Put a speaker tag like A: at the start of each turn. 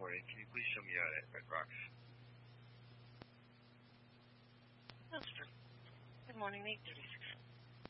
A: morning. Can you please show me out at Red Rocks?
B: Good morning, 8:36.